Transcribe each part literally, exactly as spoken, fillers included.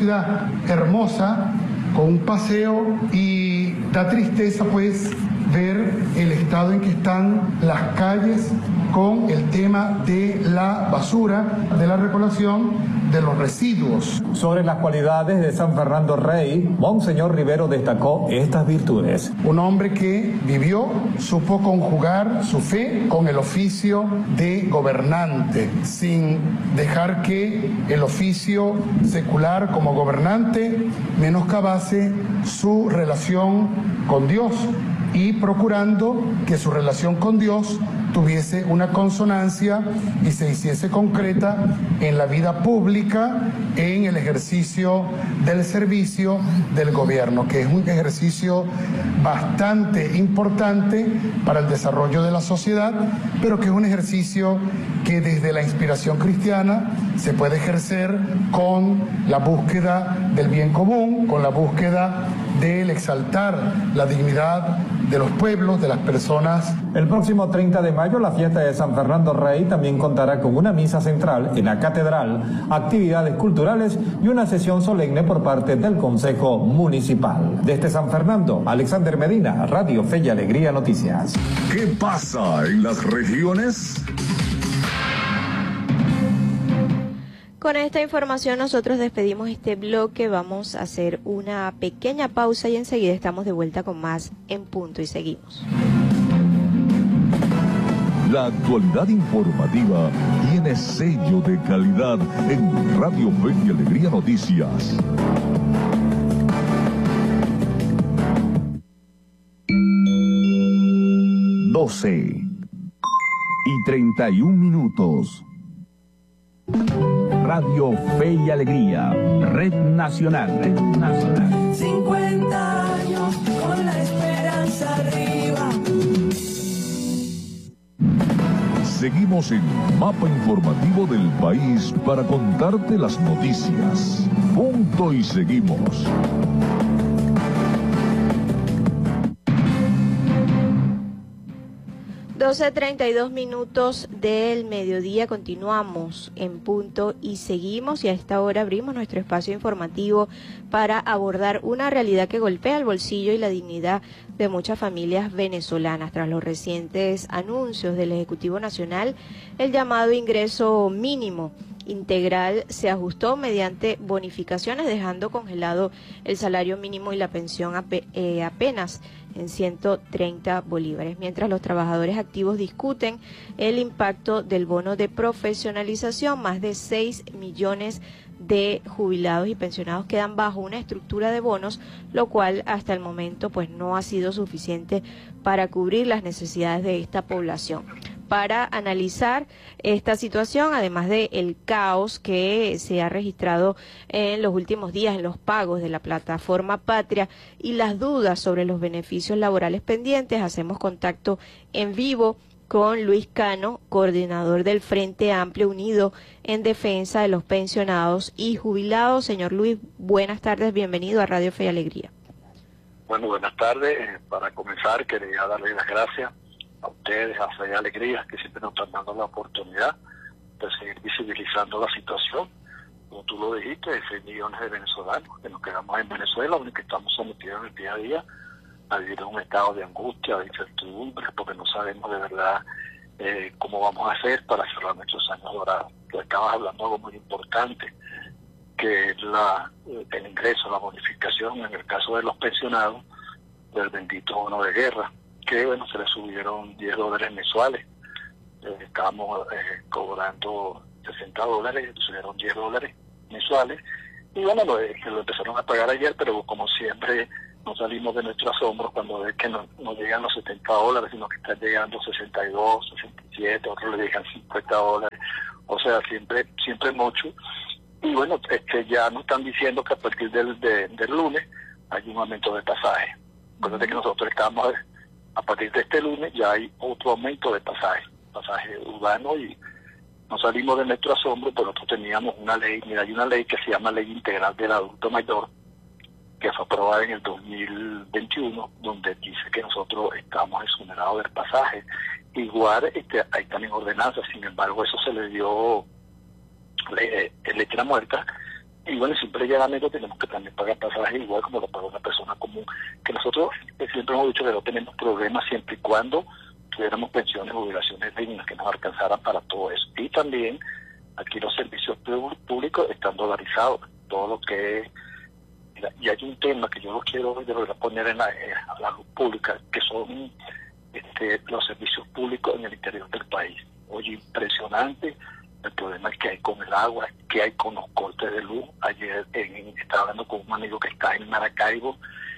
ciudad hermosa, con un paseo, y da tristeza pues ver el estado en que están las calles con el tema de la basura, de la recolección de los residuos. Sobre las cualidades de San Fernando Rey, Monseñor Rivero destacó estas virtudes. Un hombre que vivió, supo conjugar su fe con el oficio de gobernante, sin dejar que el oficio secular como gobernante menoscabase su relación con Dios, y procurando que su relación con Dios tuviese una consonancia y se hiciese concreta en la vida pública, en el ejercicio del servicio del gobierno, que es un ejercicio bastante importante para el desarrollo de la sociedad, pero que es un ejercicio que desde la inspiración cristiana se puede ejercer con la búsqueda del bien común, con la búsqueda del exaltar la dignidad de los pueblos, de las personas. El próximo treinta de mayo la fiesta de San Fernando Rey también contará con una misa central en la catedral, actividades culturales y una sesión solemne por parte del Consejo Municipal. Desde San Fernando, Alexander Medina, Radio Fe y Alegría Noticias. ¿Qué pasa en las regiones? Con esta información nosotros despedimos este bloque, vamos a hacer una pequeña pausa y enseguida estamos de vuelta con más En Punto y seguimos. La actualidad informativa tiene sello de calidad en Radio Fe y Alegría Noticias. doce y treinta y un minutos. Radio Fe y Alegría, Red Nacional, Red Nacional. cincuenta años con la esperanza arriba. Seguimos en Mapa Informativo del País para contarte las noticias. Punto y seguimos. doce treinta y dos minutos del mediodía, continuamos en Punto y seguimos, y a esta hora abrimos nuestro espacio informativo para abordar una realidad que golpea el bolsillo y la dignidad de muchas familias venezolanas. Tras los recientes anuncios del Ejecutivo Nacional, el llamado ingreso mínimo integral se ajustó mediante bonificaciones, dejando congelado el salario mínimo y la pensión ape, eh, apenas en ciento treinta bolívares, mientras los trabajadores activos discuten el impacto del bono de profesionalización. Más de seis millones de jubilados y pensionados quedan bajo una estructura de bonos, lo cual hasta el momento pues no ha sido suficiente para cubrir las necesidades de esta población. Para analizar esta situación, además de el caos que se ha registrado en los últimos días en los pagos de la plataforma Patria y las dudas sobre los beneficios laborales pendientes, hacemos contacto en vivo con Luis Cano, coordinador del Frente Amplio Unido en Defensa de los Pensionados y Jubilados. Señor Luis, buenas tardes, bienvenido a Radio Fe y Alegría. Bueno, buenas tardes. Para comenzar, quería darle las gracias a ustedes, a Fe y Alegría, que siempre nos están dando la oportunidad de seguir visibilizando la situación. Como tú lo dijiste, de seis millones de venezolanos que nos quedamos en Venezuela, donde estamos sometidos en el día a día a vivir en un estado de angustia, de incertidumbre, porque no sabemos de verdad eh, cómo vamos a hacer para cerrar nuestros años dorados. Tú estabas hablando de algo muy importante, que es la, el ingreso, la bonificación, en el caso de los pensionados, del bendito bono de guerra, que bueno, se le subieron diez dólares mensuales. Eh, estábamos eh, cobrando sesenta dólares, se subieron diez dólares mensuales, y bueno, lo, eh, lo empezaron a pagar ayer, pero como siempre no salimos de nuestros asombros cuando ves que no, no llegan los setenta dólares, sino que están llegando sesenta y dos, sesenta y siete, otros le llegan cincuenta dólares, o sea, siempre siempre mucho. Y bueno, este ya nos están diciendo que a partir del, de, del lunes hay un aumento de pasaje. Acuérdate que nosotros estamos... A partir de este lunes ya hay otro aumento de pasaje, pasaje urbano, y no salimos de nuestro asombro, pero nosotros teníamos una ley, mira, hay una ley que se llama Ley Integral del Adulto Mayor, que fue aprobada en el dos mil veintiuno, donde dice que nosotros estamos exonerados del pasaje. Igual este, hay también ordenanzas, sin embargo eso se le dio le, letra muerta, Y bueno, siempre llegando tenemos que también pagar pasajes igual como lo paga una persona común. Que nosotros eh, siempre hemos dicho que no tenemos problemas siempre y cuando tuviéramos pensiones, jubilaciones dignas que nos alcanzaran para todo eso. Y también aquí los servicios públicos están dolarizados, todo lo que es. Y hay un tema que yo lo quiero de verdad poner en la, en la luz pública, que son este, los servicios públicos en el interior del país. Oye, impresionante el problema que hay con el agua, que hay con los cortes de luz. Ayer en, estaba hablando con un amigo que está en Maracaibo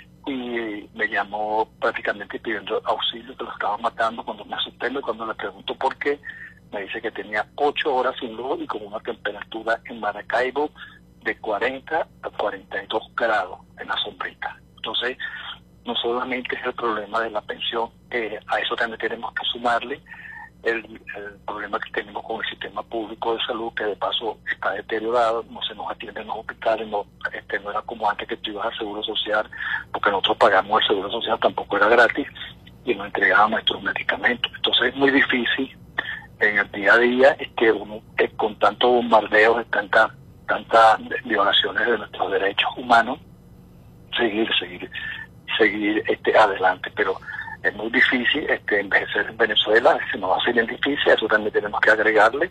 y me llamó prácticamente pidiendo auxilio, que lo estaban matando. Cuando me asusté, cuando le pregunto por qué, me dice que tenía ocho horas sin luz y con una temperatura en Maracaibo de cuarenta a cuarenta y dos grados en la sombrita. Entonces, no solamente es el problema de la pensión, eh, a eso también tenemos que sumarle el, el problema que tenemos con el sistema público de salud, que de paso está deteriorado, no se nos atiende en los hospitales, no, este, no era como antes que tú ibas al Seguro Social, porque nosotros pagamos el Seguro Social, tampoco era gratis, y nos entregaban nuestros medicamentos. Entonces es muy difícil en el día a día, es que uno es con tantos bombardeos, de tanta tantas violaciones de nuestros derechos humanos, seguir, seguir, seguir este, adelante. Pero es muy difícil este, envejecer en Venezuela, se nos va a hacer bien difícil, eso también tenemos que agregarle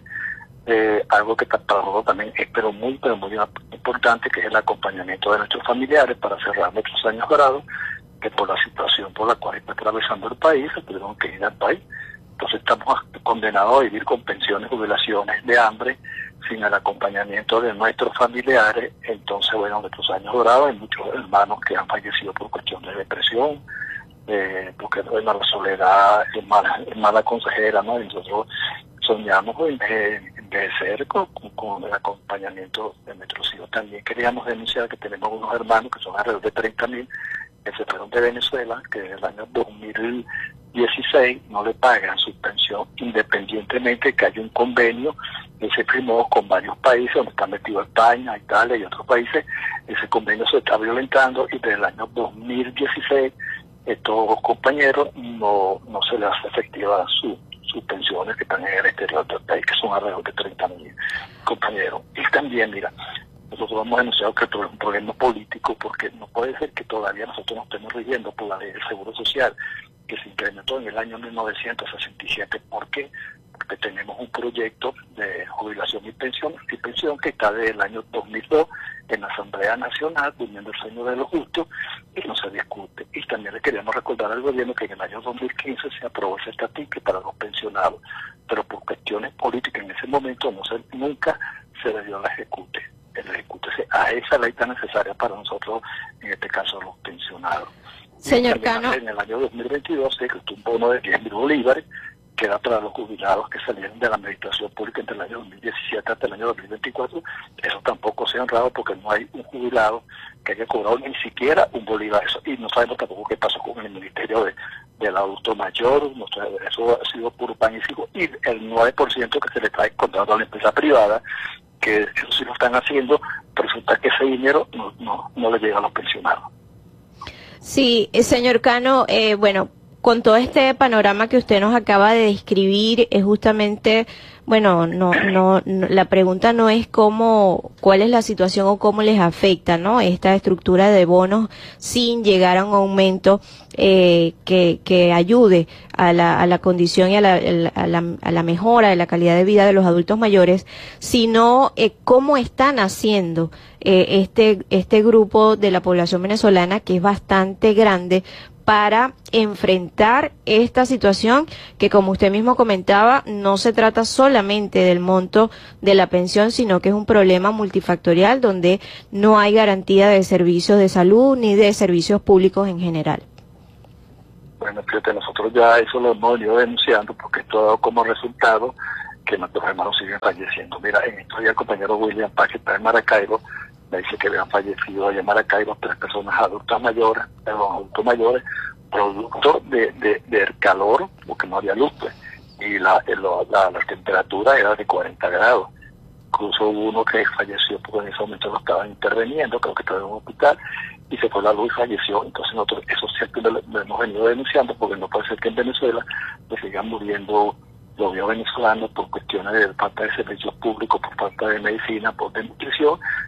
eh, algo que para nosotros también es pero muy, pero muy importante, que es el acompañamiento de nuestros familiares para cerrar nuestros años grados, que por la situación por la cual está atravesando el país, se tuvieron que ir al país. Entonces estamos condenados a vivir con pensiones, jubilaciones de hambre, sin el acompañamiento de nuestros familiares. Entonces, bueno, nuestros años dorados, hay muchos hermanos que han fallecido por cuestión de depresión, eh, porque bueno, la soledad es mala, es mala consejera, ¿no? Y nosotros soñamos en envejecer con, con, con el acompañamiento de nuestros hijos. También queríamos denunciar que tenemos unos hermanos que son alrededor de treinta mil, que se fueron de Venezuela, que en el año dos mil dieciséis no le pagan su pensión, independientemente de que haya un convenio que se firmó con varios países, donde está metido España, Italia y otros países. Ese convenio se está violentando y desde el año dos mil dieciséis estos compañeros no, no se les hace efectiva su, sus pensiones que están en el exterior del país, que son alrededor de treinta mil compañeros. Y también, mira, nosotros hemos denunciado que esto es un problema político, porque no puede ser que todavía nosotros nos estemos rigiendo por la ley del Seguro Social, que se implementó en el año mil novecientos sesenta y siete. ¿Por qué? Porque tenemos un proyecto de jubilación y pensión, y pensión que está desde el año dos mil dos en la Asamblea Nacional, durmiendo el sueño de los justos, y no se discute. Y también le queremos recordar al gobierno que en el año dos mil quince se aprobó ese estatuto para los pensionados, pero por cuestiones políticas en ese momento no se, nunca se le dio la ejecute. El ejecute a esa ley tan necesaria para nosotros, en este caso los pensionados. Señor Cano. En el año dos mil veintidós se creó un bono de diez mil bolívares, que era para los jubilados que salieron de la administración pública entre el año dos mil diecisiete hasta el año dos mil veinticuatro. Eso tampoco se ha honrado, porque no hay un jubilado que haya cobrado ni siquiera un bolívar. Eso, y no sabemos tampoco qué pasó con el Ministerio de, del Adulto Mayor. No sabemos, eso ha sido puro pan y circo. Y el nueve por ciento que se le está descontando a la empresa privada, que eso sí lo están haciendo, pero resulta que ese dinero no, no, no le llega a los pensionados. Sí, señor Cano, eh, bueno, con todo este panorama que usted nos acaba de describir, es justamente, bueno, no, no, no, la pregunta no es cómo, cuál es la situación o cómo les afecta, ¿no? Esta estructura de bonos sin llegar a un aumento eh, que, que ayude a la, a la condición y a la, a la, a la mejora de la calidad de vida de los adultos mayores, sino eh, cómo están haciendo eh, este, este grupo de la población venezolana, que es bastante grande, para enfrentar esta situación que, como usted mismo comentaba, no se trata solamente del monto de la pensión, sino que es un problema multifactorial donde no hay garantía de servicios de salud ni de servicios públicos en general. Bueno, fíjate, nosotros ya eso lo hemos venido denunciando, porque esto ha dado como resultado que nuestros hermanos siguen falleciendo. Mira, en estos días el compañero William Paz, que está en Maracaibo, me dice que habían fallecido allá en Maracaibo tres personas adultas mayores, perdón, adultos mayores, producto de, de, del calor, porque no había luz, pues, y la, la, la temperatura era de cuarenta grados. Incluso hubo uno que falleció porque en ese momento lo estaban interviniendo, creo que estaba en un hospital, y se fue la luz y falleció. Entonces nosotros eso siempre lo, lo hemos venido denunciando, porque no puede ser que en Venezuela le sigan muriendo los venezolanos por cuestiones de falta de servicios públicos, por falta de medicina, por desnutrición,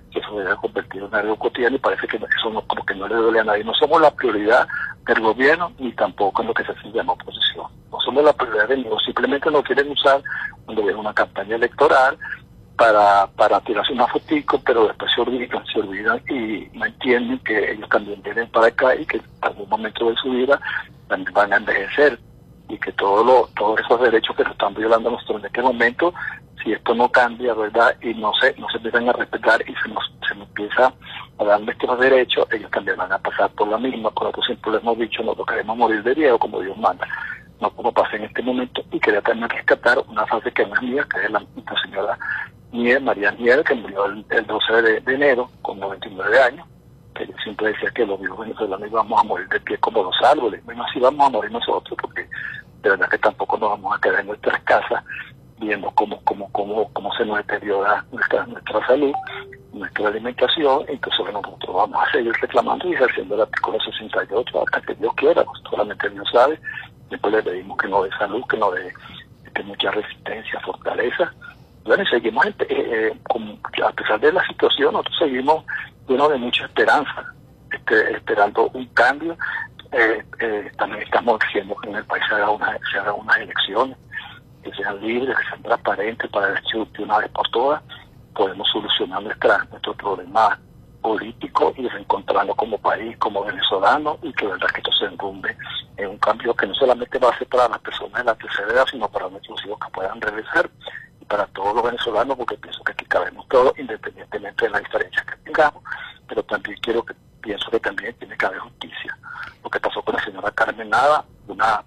que eso se haya convertido en algo cotidiano y parece que eso no, como que no le duele a nadie. No somos la prioridad del gobierno ni tampoco en lo que se llama oposición. No somos la prioridad del mundo, simplemente no quieren usar cuando viene una campaña electoral para para tirarse una fotico, pero después se olvidan, se olvidan y no entienden que ellos también vienen para acá y que en algún momento de su vida también van a envejecer y que todos los todos esos derechos que nos están violando nosotros en este momento, si esto no cambia, ¿verdad? Y no se no se empiezan a respetar y se nos se nos empieza a dar nuestros derechos, ellos también van a pasar por la misma. Por lo que siempre les hemos dicho, nosotros queremos morir de viejo como Dios manda, no como pasa en este momento. Y quería también rescatar una frase que no es mía, que es la, la señora Nieves, María Nieves, que murió el, el doce de, de enero con noventa y nueve años, que yo siempre decía que los vivos venezolanos íbamos a morir de pie como los árboles. Bueno, así vamos a morir nosotros, porque de verdad que tampoco nos vamos a quedar en nuestras casas viendo cómo cómo cómo cómo se nos deteriora nuestra nuestra salud, nuestra alimentación. Entonces bueno, nosotros vamos a seguir reclamando y ejerciendo el artículo sesenta y ocho hasta que Dios quiera, pues, solamente Dios sabe. Después le pedimos que no dé salud, que no dé que mucha resistencia, fortaleza. Bueno, y seguimos eh, eh, con, a pesar de la situación, nosotros seguimos llenos de mucha esperanza, este, esperando un cambio. Eh, eh, también estamos exigiendo que en el país se haga una, se haga unas elecciones que sean libres, que sean transparentes, para ver si de una vez por todas podemos solucionar nuestra, nuestros problemas políticos y reencontrarnos como país, como venezolanos, y que de verdad que esto se enrumbe en un cambio que no solamente va a ser para las personas de la tercera edad, sino para nuestros hijos que puedan regresar, y para todos los venezolanos, porque pienso que aquí cabemos todos, independientemente de las diferencias que tengamos, pero también quiero que pienso que también tiene que haber justicia. Lo que pasó con la señora Carmen Nava, una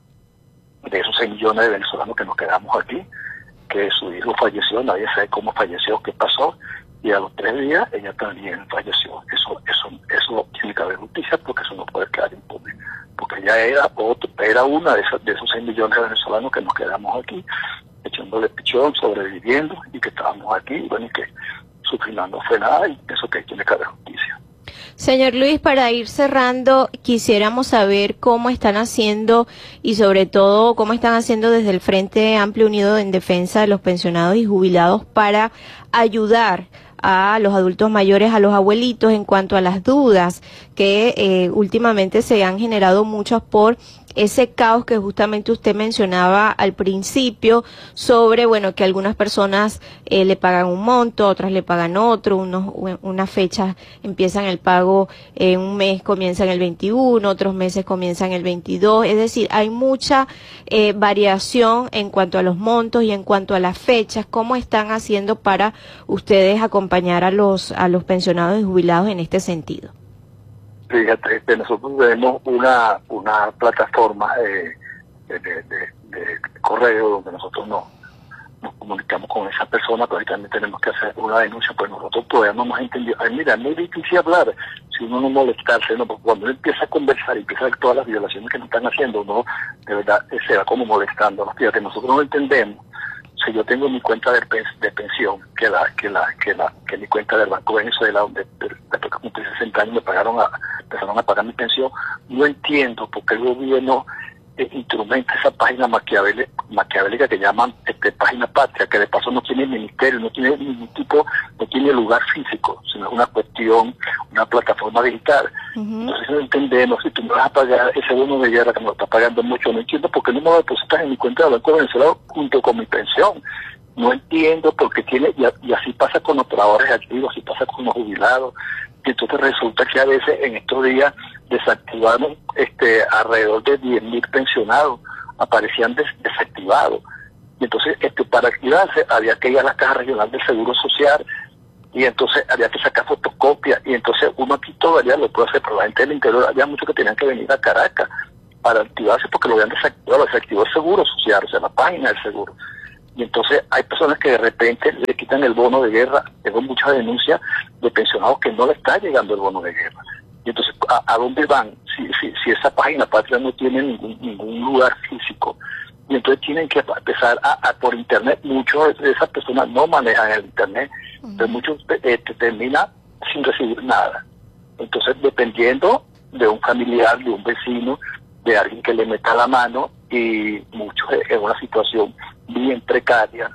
de esos seis millones de venezolanos que nos quedamos aquí, que su hijo falleció, nadie sabe cómo falleció, qué pasó, y a los tres días ella también falleció. Eso eso eso tiene que haber justicia, porque eso no puede quedar impune, porque ella era otro, era una de, esas, de esos seis millones de venezolanos que nos quedamos aquí, echándole pichón, sobreviviendo, y que estábamos aquí, y bueno, y que su final no fue nada, y eso que tiene que haber justicia. Señor Luis, para ir cerrando, quisiéramos saber cómo están haciendo y sobre todo cómo están haciendo desde el Frente Amplio Unido en defensa de los pensionados y jubilados para ayudar a los adultos mayores, a los abuelitos, en cuanto a las dudas que eh, últimamente se han generado muchas por ese caos que justamente usted mencionaba al principio sobre, bueno, que algunas personas eh, le pagan un monto, otras le pagan otro, unos, unas fechas empiezan el pago, eh, un mes comienza en el veintiuno, otros meses comienzan el veintidós, es decir, hay mucha eh, variación en cuanto a los montos y en cuanto a las fechas. ¿Cómo están haciendo para ustedes acompañar a los, a los pensionados y jubilados en este sentido? Fíjate, este, nosotros tenemos una una plataforma eh, de, de, de, de correo donde nosotros nos, nos comunicamos con esa persona, pero ahí también tenemos que hacer una denuncia, pues nosotros todavía no hemos entendido. Ay, mira, es muy difícil hablar si uno no molestarse, ¿no? Porque cuando uno empieza a conversar y empieza a ver todas las violaciones que nos están haciendo, uno de verdad se va como molestando. Fíjate, nosotros no entendemos. Si yo tengo mi cuenta de, de pensión, que la que la que la que mi cuenta del Banco de Venezuela, donde después que cumplí sesenta años me pagaron a, empezaron a pagar mi pensión, no entiendo por qué el gobierno eh, instrumenta esa página maquiavélica, maquiavélica que llaman este, página patria, que de paso no tiene ministerio, no tiene ningún tipo, no tiene lugar físico, sino es una cuestión, una plataforma digital. Uh-huh. Entonces no entendemos, si tú me vas a pagar ese bono de guerra que me lo está pagando mucho, no entiendo por qué no me lo depositas en mi cuenta de Banco de Venezuela junto con mi pensión. No entiendo por qué tiene, y, y así pasa con los trabajadores activos, así pasa con los jubilados, y entonces resulta que a veces en estos días desactivaron este alrededor de diez mil pensionados, aparecían des, desactivados, y entonces este para activarse había que ir a la Caja Regional del Seguro Social, y entonces había que sacar fotocopias, y entonces uno aquí todavía lo puede hacer, pero la gente del interior había muchos que tenían que venir a Caracas para activarse porque lo habían desactivado, lo desactivó el Seguro Social, o sea, la página del seguro. Y entonces hay personas que de repente le quitan el bono de guerra. Tengo muchas denuncias de pensionados que no le está llegando el bono de guerra. Y entonces, ¿a, a dónde van? Si, si, si esa página patria no tiene ningún, ningún lugar físico. Y entonces tienen que empezar a, a por internet. Muchos de esas personas no manejan el internet. Entonces muchos eh, te terminan sin recibir nada. Entonces, dependiendo de un familiar, de un vecino, de alguien que le meta la mano, y muchos en una situación bien precaria,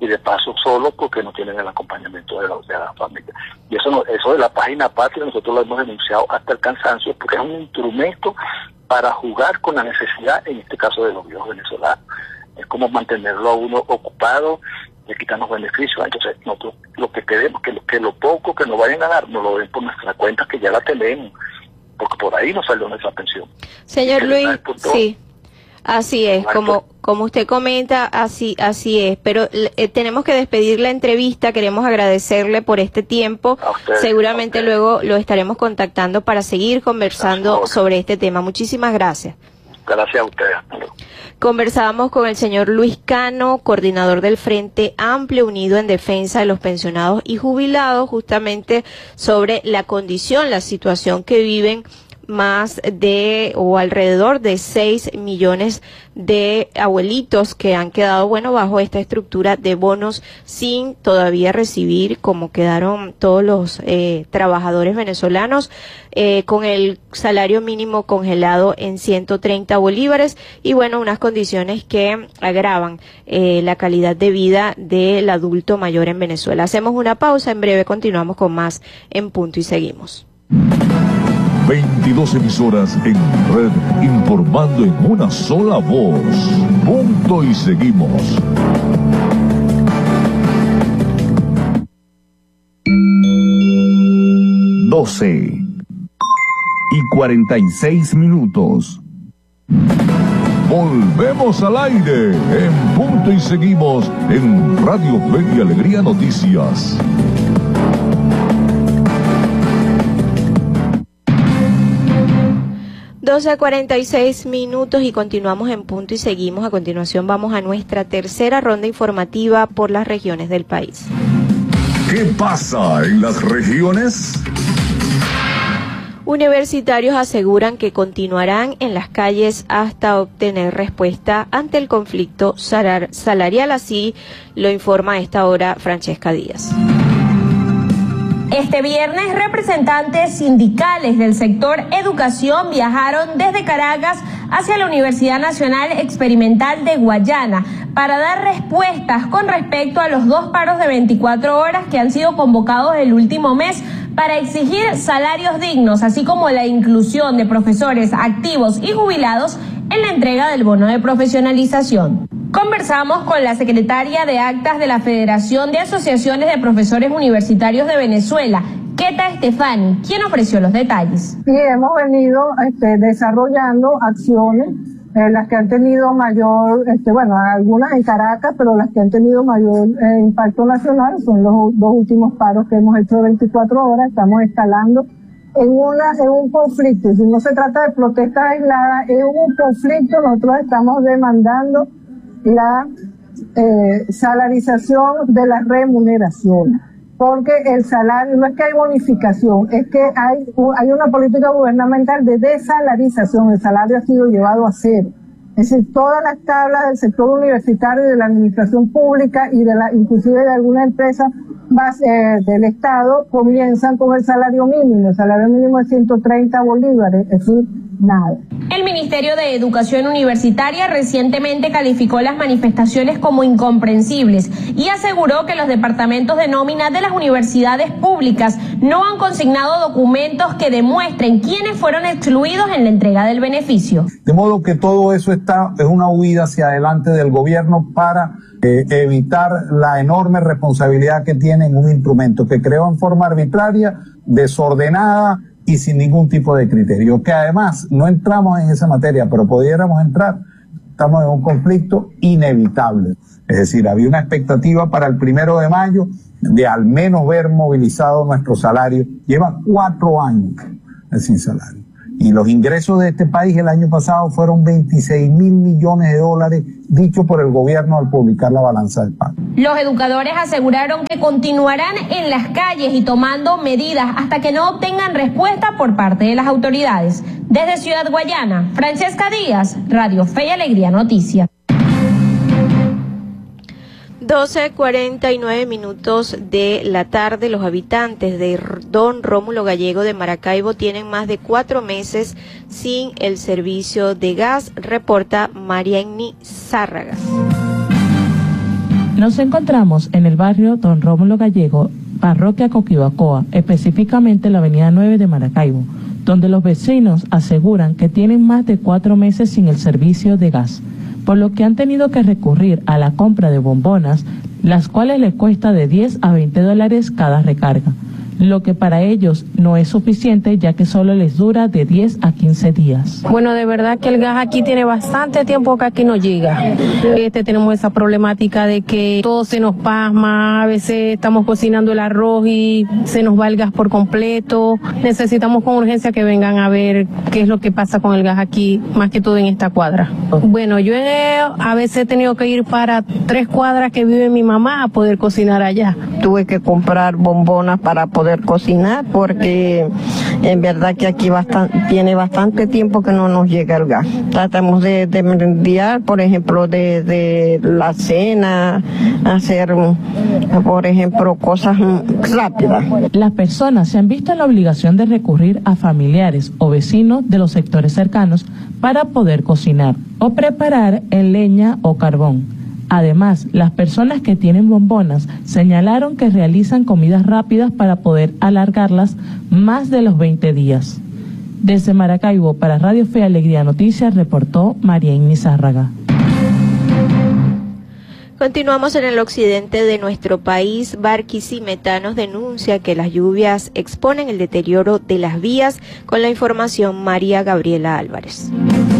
y de paso solo porque no tienen el acompañamiento de la, de la familia. Y eso no, eso de la página patria nosotros lo hemos denunciado hasta el cansancio, porque es un instrumento para jugar con la necesidad, en este caso de los viejos venezolanos. Es como mantenerlo a uno ocupado, de quitarnos beneficios. Entonces nosotros lo que queremos, que lo, que lo poco que nos vayan a dar, nos lo den por nuestra cuenta, que ya la tenemos, porque por ahí nos salió nuestra pensión. Señor Luis, sí, así es, como como usted comenta, así así es, pero eh, tenemos que despedir la entrevista, queremos agradecerle por este tiempo, ustedes, seguramente luego lo estaremos contactando para seguir conversando sobre este tema. Muchísimas gracias. Gracias a ustedes. Conversábamos con el señor Luis Cano, coordinador del Frente Amplio Unido en Defensa de los Pensionados y Jubilados, justamente sobre la condición, la situación que viven más de o alrededor de seis millones de abuelitos que han quedado, bueno, bajo esta estructura de bonos sin todavía recibir, como quedaron todos los eh, trabajadores venezolanos, eh, con el salario mínimo congelado en ciento treinta bolívares y, bueno, unas condiciones que agravan eh, la calidad de vida del adulto mayor en Venezuela. Hacemos una pausa, en breve continuamos con más En Punto y Seguimos. veintidós emisoras en red, informando en una sola voz. Punto y seguimos. doce y cuarenta y seis minutos. Volvemos al aire en Punto y Seguimos en Radio Fe y Alegría Noticias. doce a cuarenta y seis minutos y continuamos en Punto y Seguimos. A continuación vamos a nuestra tercera ronda informativa por las regiones del país. ¿Qué pasa en las regiones? Universitarios aseguran que continuarán en las calles hasta obtener respuesta ante el conflicto salarial. Así lo informa a esta hora Francesca Díaz. Este viernes, representantes sindicales del sector educación viajaron desde Caracas hacia la Universidad Nacional Experimental de Guayana para dar respuestas con respecto a los dos paros de veinticuatro horas que han sido convocados el último mes para exigir salarios dignos, así como la inclusión de profesores activos y jubilados en la entrega del bono de profesionalización. Conversamos con la secretaria de Actas de la Federación de Asociaciones de Profesores Universitarios de Venezuela, Keta Estefani, quien ofreció los detalles. Y hemos venido este, desarrollando acciones, eh, las que han tenido mayor, este, bueno, algunas en Caracas, pero las que han tenido mayor eh, impacto nacional son los dos últimos paros que hemos hecho de veinticuatro horas. Estamos escalando en una en un conflicto. Si no se trata de protestas aisladas, es un conflicto. Nosotros estamos demandando la eh, salarización de las remuneraciones, porque el salario, no es que hay bonificación, es que hay, hay una política gubernamental de desalarización. El salario ha sido llevado a cero. Es decir, todas las tablas del sector universitario y de la administración pública y de la, inclusive de alguna empresa base, eh, del Estado, comienzan con el salario mínimo. El salario mínimo es ciento treinta bolívares, es decir, nada. El Ministerio de Educación Universitaria recientemente calificó las manifestaciones como incomprensibles y aseguró que los departamentos de nómina de las universidades públicas no han consignado documentos que demuestren quiénes fueron excluidos en la entrega del beneficio. De modo que todo eso está es una huida hacia adelante del gobierno para eh, evitar la enorme responsabilidad que tiene en un instrumento que creó en forma arbitraria, desordenada y sin ningún tipo de criterio, que además no entramos en esa materia, pero pudiéramos entrar. Estamos en un conflicto inevitable. Es decir, había una expectativa para el primero de mayo de al menos ver movilizado nuestro salario. Lleva cuatro años sin salario. Y los ingresos de este país el año pasado fueron veintiséis mil millones de dólares, dicho por el gobierno al publicar la balanza de pago. Los educadores aseguraron que continuarán en las calles y tomando medidas hasta que no obtengan respuesta por parte de las autoridades. Desde Ciudad Guayana, Francesca Díaz, Radio Fe y Alegría Noticias. doce cuarenta y nueve minutos de la tarde. Los habitantes de Don Rómulo Gallego de Maracaibo tienen más de cuatro meses sin el servicio de gas, reporta Marianny Zárraga. Nos encontramos en el barrio Don Rómulo Gallego, parroquia Coquibacoa, específicamente la avenida nueve de Maracaibo, donde los vecinos aseguran que tienen más de cuatro meses sin el servicio de gas, por lo que han tenido que recurrir a la compra de bombonas, las cuales les cuesta de diez a veinte dólares cada recarga, lo que para ellos no es suficiente, ya que solo les dura de diez a quince días. Bueno, de verdad que el gas aquí tiene bastante tiempo que aquí no llega. Este, tenemos esa problemática de que todo se nos pasma, a veces estamos cocinando el arroz y se nos va el gas por completo. Necesitamos con urgencia que vengan a ver qué es lo que pasa con el gas aquí, más que todo en esta cuadra. Bueno, yo he, a veces he tenido que ir para tres cuadras que vive mi mamá a poder cocinar allá. Tuve que comprar bombonas para poder cocinar porque en verdad que aquí bastante, tiene bastante tiempo que no nos llega el gas. Tratamos de, de enviar, por ejemplo, de, de la cena, hacer, por ejemplo, cosas rápidas. Las personas se han visto en la obligación de recurrir a familiares o vecinos de los sectores cercanos para poder cocinar o preparar en leña o carbón. Además, las personas que tienen bombonas señalaron que realizan comidas rápidas para poder alargarlas más de los veinte días. Desde Maracaibo, para Radio Fe y Alegría Noticias, reportó María Inés Zárraga. Continuamos en el occidente de nuestro país. Barquisimeto denuncia que las lluvias exponen el deterioro de las vías. Con la información, María Gabriela Álvarez.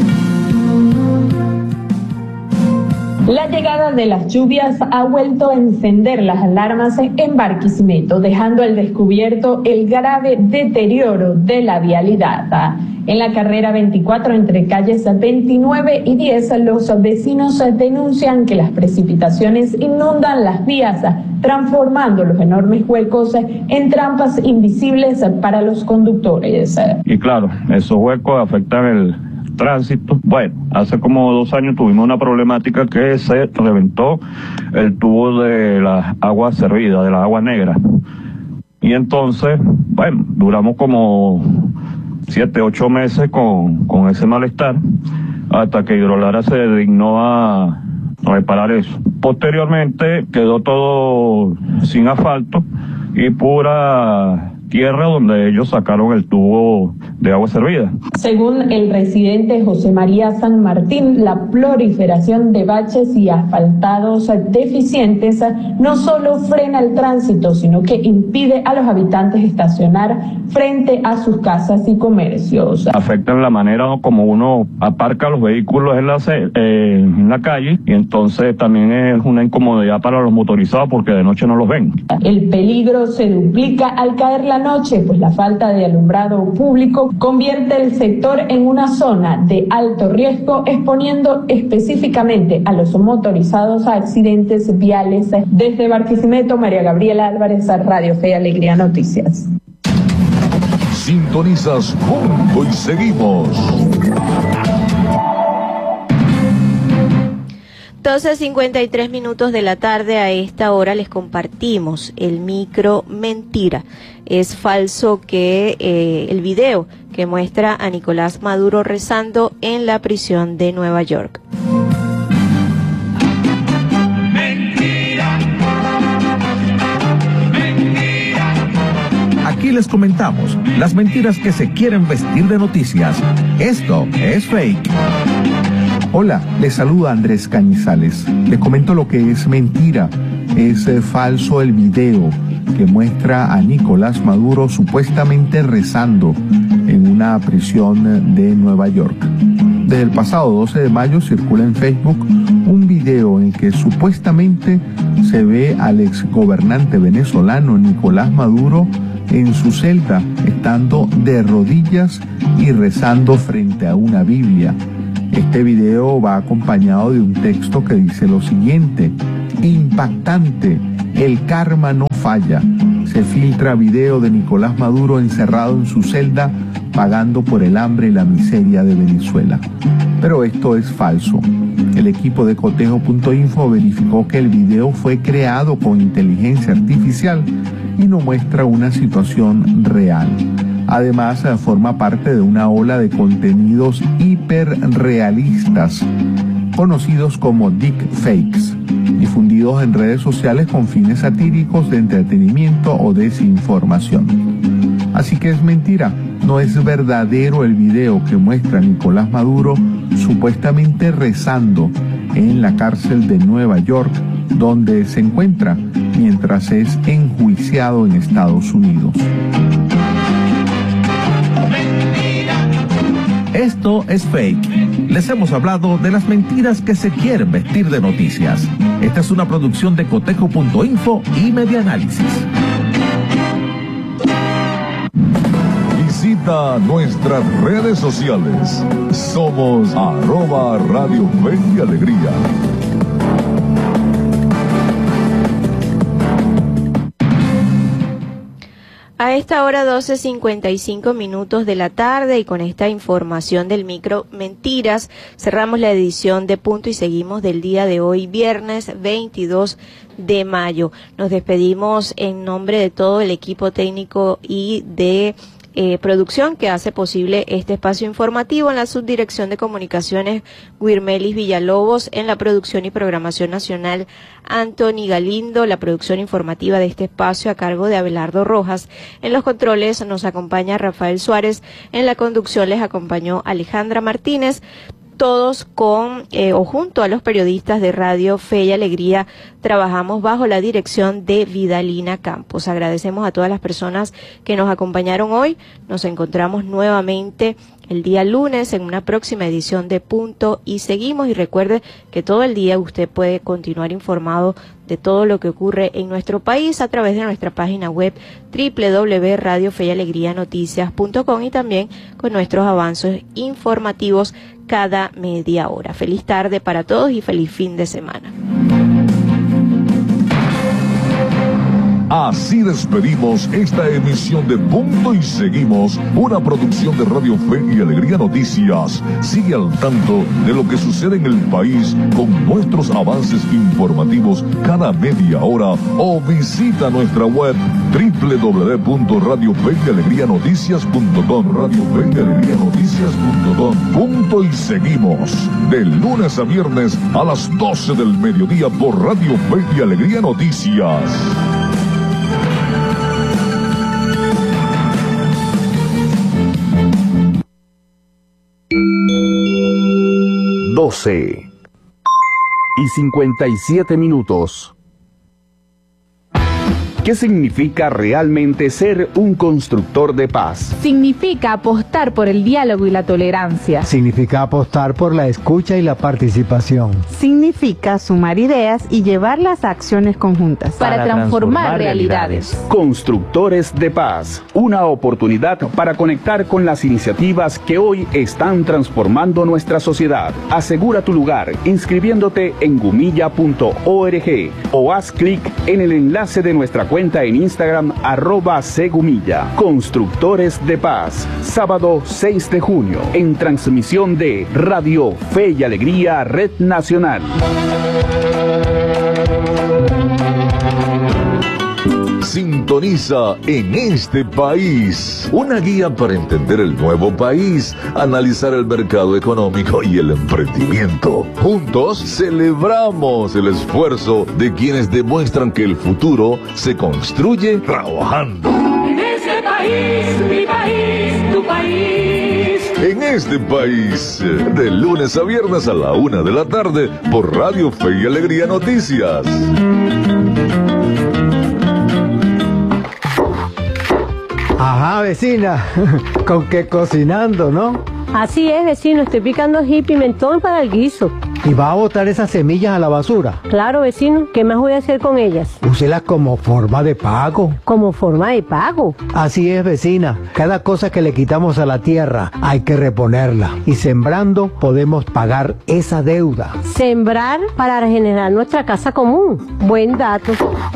La llegada de las lluvias ha vuelto a encender las alarmas en Barquisimeto, dejando al descubierto el grave deterioro de la vialidad. En la carrera veinticuatro entre calles veintinueve y diez, los vecinos denuncian que las precipitaciones inundan las vías, transformando los enormes huecos en trampas invisibles para los conductores. Y claro, esos huecos afectan el tránsito. Bueno, hace como dos años tuvimos una problemática que se reventó el tubo de las aguas servidas, de las aguas negras. Y entonces, bueno, duramos como siete, ocho meses con, con ese malestar, hasta que Hidrolara se dignó a reparar eso. Posteriormente quedó todo sin asfalto y pura tierra donde ellos sacaron el tubo de agua servida. Según el residente José María San Martín, la proliferación de baches y asfaltados deficientes no solo frena el tránsito, sino que impide a los habitantes estacionar frente a sus casas y comercios. Afectan la manera como uno aparca los vehículos en la, eh, en la calle, y entonces también es una incomodidad para los motorizados porque de noche no los ven. El peligro se duplica al caer la noche, pues la falta de alumbrado público convierte el sector en una zona de alto riesgo, exponiendo específicamente a los motorizados a accidentes viales. Desde Barquisimeto, María Gabriela Álvarez, Radio Fe y Alegría Noticias. Sintonizas Punto y Seguimos. doce cincuenta y tres minutos de la tarde. A esta hora les compartimos el micro mentira. Es falso que eh, el video que muestra a Nicolás Maduro rezando en la prisión de Nueva York. Mentira. Mentira. Aquí les comentamos las mentiras que se quieren vestir de noticias. Esto es fake. Hola, les saluda Andrés Cañizales. Les comento lo que es mentira. Es eh, falso el video que muestra a Nicolás Maduro supuestamente rezando en una prisión de Nueva York. Desde el pasado doce de mayo circula en Facebook un video en el que supuestamente se ve al exgobernante venezolano Nicolás Maduro en su celda, estando de rodillas y rezando frente a una Biblia. Este video va acompañado de un texto que dice lo siguiente: impactante, el karma no falla. Se filtra video de Nicolás Maduro encerrado en su celda, pagando por el hambre y la miseria de Venezuela. Pero esto es falso. El equipo de cotejo punto info verificó que el video fue creado con inteligencia artificial y no muestra una situación real. Además, forma parte de una ola de contenidos hiperrealistas, conocidos como deepfakes. difundidos en redes sociales con fines satíricos, de entretenimiento o desinformación. Así que es mentira, no es verdadero el video que muestra a Nicolás Maduro supuestamente rezando en la cárcel de Nueva York, donde se encuentra mientras es enjuiciado en Estados Unidos. Esto es fake. Les hemos hablado de las mentiras que se quieren vestir de noticias. Esta es una producción de cotejo punto info y Medianálisis. Visita nuestras redes sociales. Somos arroba Radio Fe y Alegría. A esta hora doce cincuenta y cinco minutos de la tarde, y con esta información del micro Mentiras cerramos la edición de Punto y Seguimos del día de hoy, viernes veintidós de mayo. Nos despedimos en nombre de todo el equipo técnico y de Eh, producción que hace posible este espacio informativo. En la subdirección de comunicaciones, Guirmelis Villalobos; en la producción y programación nacional, Anthony Galindo; la producción informativa de este espacio a cargo de Abelardo Rojas; en los controles nos acompaña Rafael Suárez; en la conducción les acompañó Alejandra Martínez. Todos con eh, o junto a los periodistas de Radio Fe y Alegría trabajamos bajo la dirección de Vidalina Campos. Agradecemos a todas las personas que nos acompañaron hoy. Nos encontramos nuevamente el día lunes en una próxima edición de Punto y Seguimos. Y recuerde que todo el día usted puede continuar informado de todo lo que ocurre en nuestro país a través de nuestra página web doble u doble u doble u punto radio fe y alegría noticias punto com, y también con nuestros avances informativos cada media hora. Feliz tarde para todos y feliz fin de semana. Así despedimos esta emisión de Punto y Seguimos, una producción de Radio Fe y Alegría Noticias. Sigue al tanto de lo que sucede en el país con nuestros avances informativos cada media hora, o visita nuestra web doble u doble u doble u punto radio fe y alegría noticias punto com, radio fe y alegría noticias punto com. Punto y Seguimos, de lunes a viernes a las doce del mediodía por Radio Fe y Alegría Noticias. doce y cincuenta y siete minutos. ¿Qué significa realmente ser un constructor de paz? Significa apostar por el diálogo y la tolerancia. Significa apostar por la escucha y la participación. Significa sumar ideas y llevarlas a acciones conjuntas. Para, para transformar, transformar realidades. realidades. Constructores de paz. Una oportunidad para conectar con las iniciativas que hoy están transformando nuestra sociedad. Asegura tu lugar inscribiéndote en gumilla punto org o haz clic en el enlace de nuestra cuenta en Instagram, arroba Segumilla. Constructores de Paz, sábado seis de junio, en transmisión de Radio Fe y Alegría Red Nacional. Sintoniza En Este País, una guía para entender el nuevo país, analizar el mercado económico y el emprendimiento. Juntos celebramos el esfuerzo de quienes demuestran que el futuro se construye trabajando. En este país, mi país, tu país. En Este País, de lunes a viernes a la una de la tarde por Radio Fe y Alegría Noticias. Ajá, vecina, con que cocinando, ¿no? Así es, vecino, estoy picando ají y pimentón para el guiso. ¿Y va a botar esas semillas a la basura? Claro, vecino, ¿qué más voy a hacer con ellas? Úselas como forma de pago. ¿Como forma de pago? Así es, vecina, cada cosa que le quitamos a la tierra hay que reponerla. Y sembrando podemos pagar esa deuda. Sembrar para regenerar nuestra casa común. Buen dato.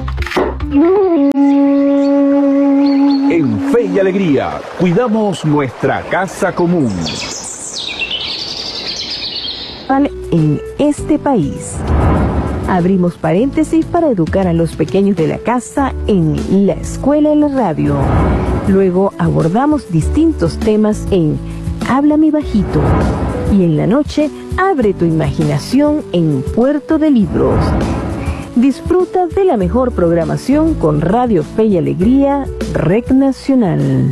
En Fe y Alegría, cuidamos nuestra casa común. En este país. Abrimos paréntesis para educar a los pequeños de la casa en La Escuela de la Radio. Luego abordamos distintos temas en Háblame Bajito. Y en la noche, abre tu imaginación en Puerto de Libros. Disfruta de la mejor programación con Radio Fe y Alegría, Red Nacional.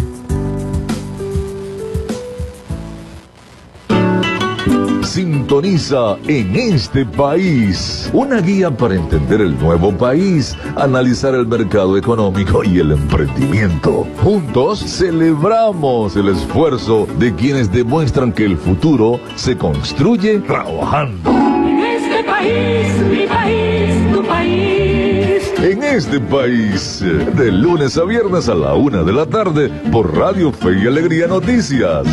Sintoniza En Este País, una guía para entender el nuevo país, analizar el mercado económico y el emprendimiento. Juntos celebramos el esfuerzo de quienes demuestran que el futuro se construye trabajando. En este país, mi país, tu país. En Este País, de lunes a viernes a la una de la tarde por Radio Fe y Alegría Noticias.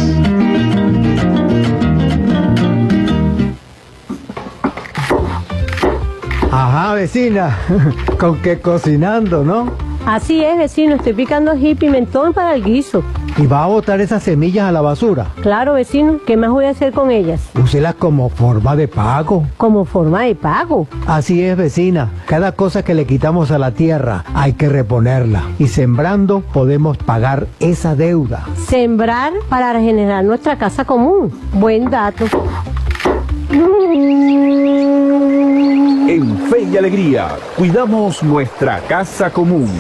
Ajá, vecina, con que cocinando, ¿no? Así es, vecino, estoy picando ají y pimentón para el guiso. ¿Y va a botar esas semillas a la basura? Claro, vecino, ¿qué más voy a hacer con ellas? Úselas como forma de pago. ¿Como forma de pago? Así es, vecina, cada cosa que le quitamos a la tierra hay que reponerla. Y sembrando podemos pagar esa deuda. Sembrar para regenerar nuestra casa común. Buen dato. En Fe y Alegría, cuidamos nuestra casa común.